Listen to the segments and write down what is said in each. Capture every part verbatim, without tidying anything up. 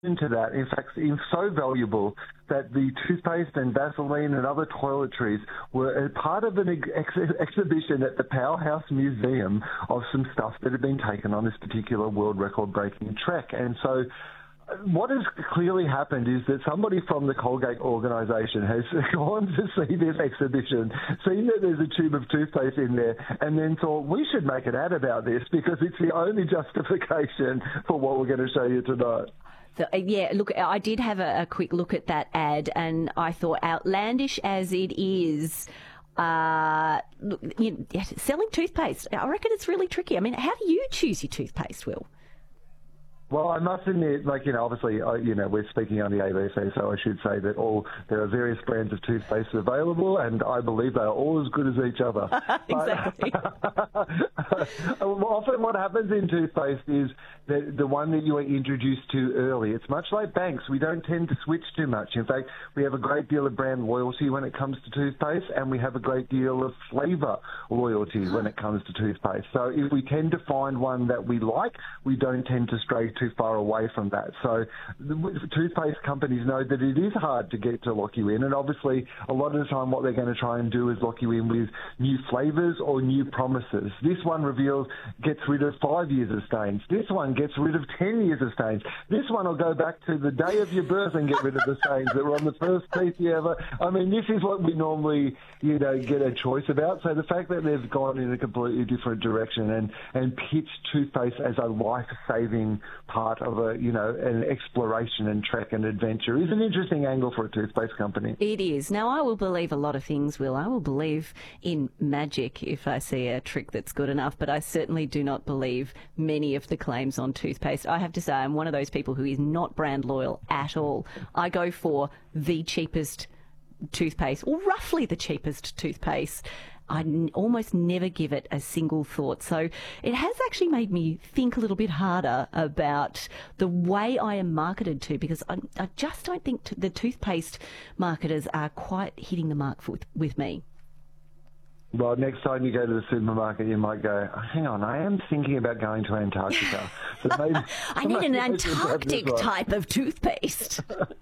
into that, in fact, is so valuable that the toothpaste and Vaseline and other toiletries were a part of an ex- exhibition at the Powerhouse Museum of some stuff that had been taken on this particular world record-breaking trek. And so what has clearly happened is that somebody from the Colgate organisation has gone to see this exhibition, seen that there's a tube of toothpaste in there, and then thought, we should make an ad about this because it's the only justification for what we're going to show you tonight. So, uh, yeah, look, I did have a, a quick look at that ad, and I thought, outlandish as it is, uh, look, you know, selling toothpaste, I reckon it's really tricky. I mean, how do you choose your toothpaste, Will? Well, I must admit, like, you know, obviously, uh, you know, we're speaking on the A B C, so I should say that all there are various brands of toothpaste available, and I believe they are all as good as each other. Exactly. Often what happens in toothpaste is that the one that you are introduced to early. It's much like banks. We don't tend to switch too much. In fact, we have a great deal of brand loyalty when it comes to toothpaste, and we have a great deal of flavour loyalty when it comes to toothpaste. So if we tend to find one that we like, we don't tend to stray too far away from that. So the toothpaste companies know that it is hard to get to lock you in, and obviously a lot of the time what they're going to try and do is lock you in with new flavours or new promises. This one reveals gets rid of five years of stains. This one gets rid of ten years of stains. This one will go back to the day of your birth and get rid of the stains that were on the first teeth you ever... I mean, this is what we normally, you know, get a choice about. So the fact that they've gone in a completely different direction and, and pitched toothpaste as a life-saving part of a, you know, an exploration and trek and adventure is an interesting angle for a toothpaste company. It is. Now, I will believe a lot of things, Will. I will believe in magic if I see a trick that's good enough, but I certainly do not believe many of the claims on toothpaste. I have to say I'm one of those people who is not brand loyal at all. I go for the cheapest toothpaste, or roughly the cheapest toothpaste. I n- almost never give it a single thought. So it has actually made me think a little bit harder about the way I am marketed to, because I, I just don't think t- the toothpaste marketers are quite hitting the mark with, with me. Well, next time you go to the supermarket, you might go, hang on, I am thinking about going to Antarctica. So maybe, I need an Antarctic type of toothpaste.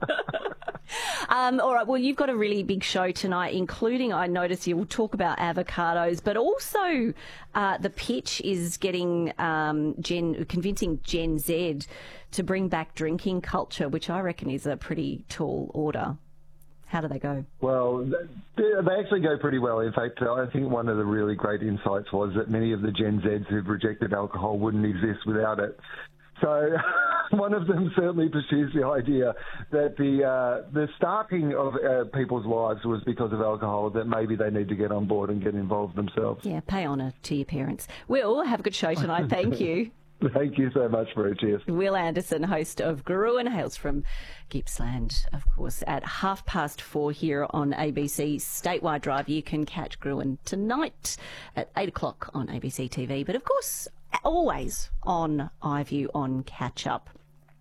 um, all right, well, you've got a really big show tonight, including, I notice you will talk about avocados, but also uh, the pitch is getting um, Gen, convincing Gen Z to bring back drinking culture, which I reckon is a pretty tall order. How do they go? Well, they actually go pretty well. In fact, I think one of the really great insights was that many of the Gen Zs who've rejected alcohol wouldn't exist without it. So one of them certainly pursues the idea that the uh, the starting of uh, people's lives was because of alcohol, that maybe they need to get on board and get involved themselves. Yeah, pay honour to your parents. Will, have a good show tonight. Thank you. Thank you so much for it. Cheers. Will Anderson, host of Gruen, hails from Gippsland, of course, at half past four here on A B C Statewide Drive. You can catch Gruen tonight at eight o'clock on A B C T V, but of course, always on iView on Catch Up.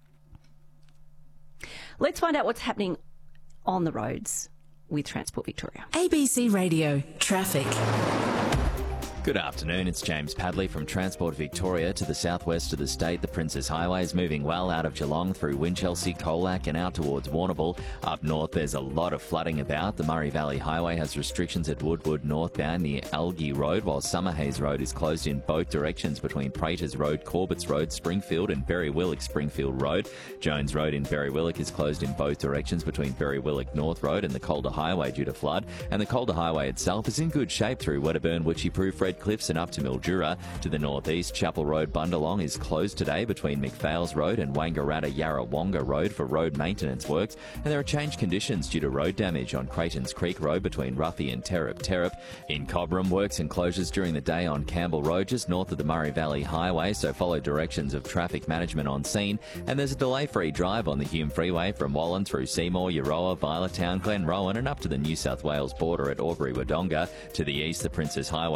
Let's find out what's happening on the roads with Transport Victoria. A B C Radio Traffic. Good afternoon, it's James Padley from Transport Victoria. To the southwest of the state, the Princes Highway is moving well out of Geelong through Winchelsea, Colac and out towards Warrnambool. Up north, there's a lot of flooding about. The Murray Valley Highway has restrictions at Woodwood northbound near Algie Road, while Summerhays Road is closed in both directions between Praters Road, Corbett's Road, Springfield and Berrywillock Springfield Road. Jones Road in Berrywillock is closed in both directions between Berrywillock North Road and the Calder Highway due to flood. And the Calder Highway itself is in good shape through Wedderburn, Witchyproof, Red Cliffs and up to Mildura. To the northeast, Chapel Road Bundalong is closed today between McPhails Road and Wangaratta Yarrawonga Road for road maintenance works, and there are changed conditions due to road damage on Creightons Creek Road between Ruffy and Terrap Terrap. In Cobram, works and closures during the day on Campbell Road just north of the Murray Valley Highway, so follow directions of traffic management on scene. And there's a delay-free drive on the Hume Freeway from Wallan through Seymour, Euroa, Violetown, Glenrowan and up to the New South Wales border at Albury Wodonga. To the east, the Princes Highway is clear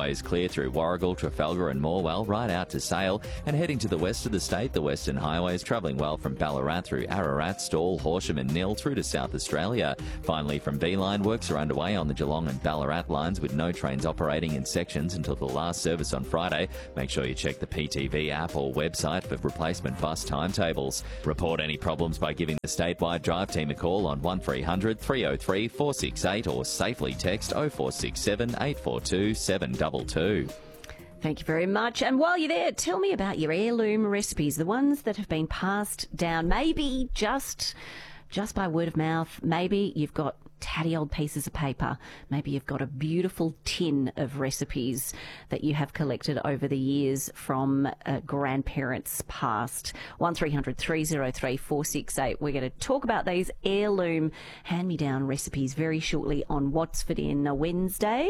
clear through Warragul, Trafalgar and Morwell, right out to Sale. And heading to the west of the state, the Western Highways travelling well from Ballarat through Ararat, Stawell, Horsham and Nil through to South Australia. Finally, from B-Line, works are underway on the Geelong and Ballarat lines with no trains operating in sections until the last service on Friday. Make sure you check the P T V app or website for replacement bus timetables. Report any problems by giving the statewide drive team a call on one three hundred, three oh three, four six eight or safely text oh four six seven, eight four two, seven two two. Thank you very much. And while you're there, tell me about your heirloom recipes, the ones that have been passed down, maybe just just by word of mouth. Maybe you've got tatty old pieces of paper. Maybe you've got a beautiful tin of recipes that you have collected over the years from uh, grandparents past. one three hundred, three oh three, four six eight. We're going to talk about these heirloom hand-me-down recipes very shortly on Watford in a Wednesday.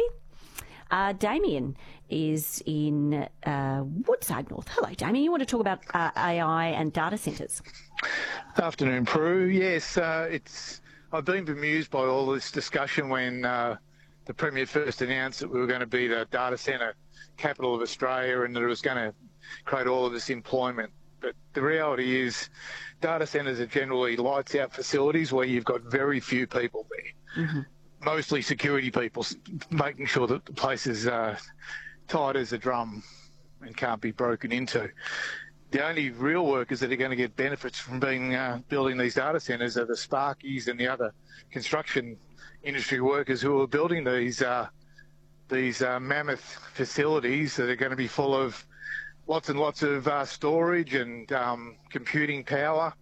Uh, Damien is in uh, Woodside North. Hello, Damien. You want to talk about uh, A I and data centres? Afternoon, Prue. Yes, uh, it's. I've been bemused by all this discussion when uh, the Premier first announced that we were going to be the data centre capital of Australia and that it was going to create all of this employment. But the reality is data centres are generally lights-out facilities where you've got very few people there. Mm-hmm. Mostly security people, making sure that the place is uh, tight as a drum and can't be broken into. The only real workers that are going to get benefits from being uh, building these data centres are the Sparkies and the other construction industry workers who are building these uh, these uh, mammoth facilities that are going to be full of lots and lots of uh, storage and um, computing power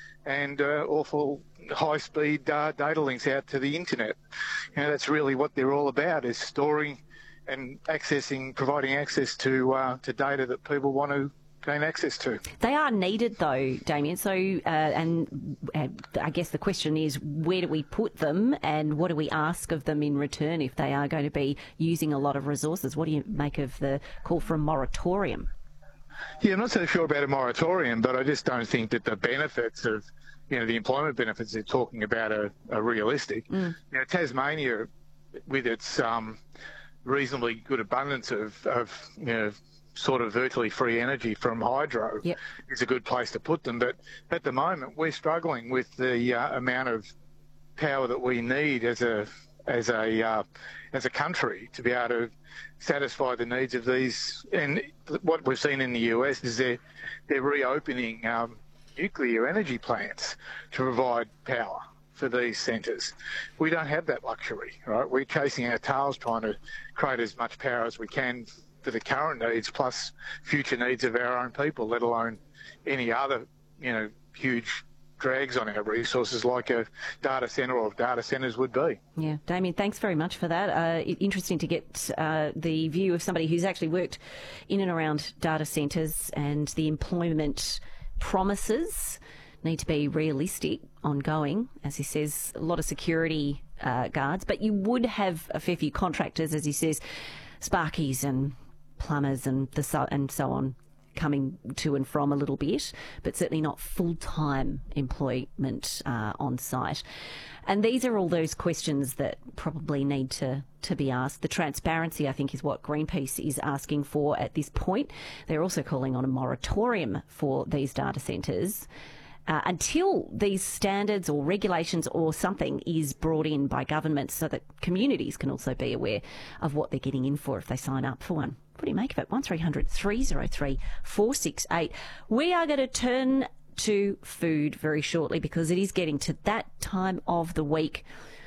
and uh, awful high-speed uh, data links out to the internet. You know, that's really what they're all about, is storing and accessing, providing access to uh, to data that people want to gain access to. They are needed, though, Damien. So, uh, and uh, I guess the question is, where do we put them, and what do we ask of them in return if they are going to be using a lot of resources? What do you make of the call for a moratorium? Yeah, I'm not so sure about a moratorium, but I just don't think that the benefits of, you know, the employment benefits they're talking about are, are realistic. Mm. You know, Tasmania, with its um, reasonably good abundance of, of, you know, sort of virtually free energy from hydro, yep, is a good place to put them. But at the moment, we're struggling with the uh, amount of power that we need as a as a uh, as a country to be able to satisfy the needs of these. And what we've seen in the U S is they're they're reopening um, nuclear energy plants to provide power for these centres. We don't have that luxury, right? We're chasing our tails trying to create as much power as we can for the current needs, plus future needs of our own people, let alone any other, you know, huge drags on our resources like a data centre or data centres would be. Yeah, Damien, thanks very much for that. Uh, interesting to get uh, the view of somebody who's actually worked in and around data centres, and the employment promises need to be realistic, ongoing. As he says, a lot of security uh, guards, but you would have a fair few contractors, as he says, sparkies and plumbers and the so, and so on, coming to and from a little bit, but certainly not full-time employment uh, on site. And these are all those questions that probably need to, to be asked. The transparency, I think, is what Greenpeace is asking for at this point. They're also calling on a moratorium for these data centres Uh, until these standards or regulations or something is brought in by governments, so that communities can also be aware of what they're getting in for if they sign up for one. What do you make of it? one three hundred, three oh three, four six eight. We are going to turn to food very shortly, because it is getting to that time of the week,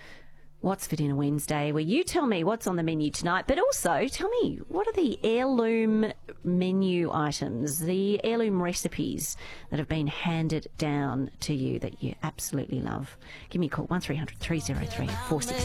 Watford in a Wednesday, where you tell me what's on the menu tonight, but also tell me, what are the heirloom menu items, the heirloom recipes that have been handed down to you that you absolutely love? Give me a call, one three hundred, three oh three, four six eight.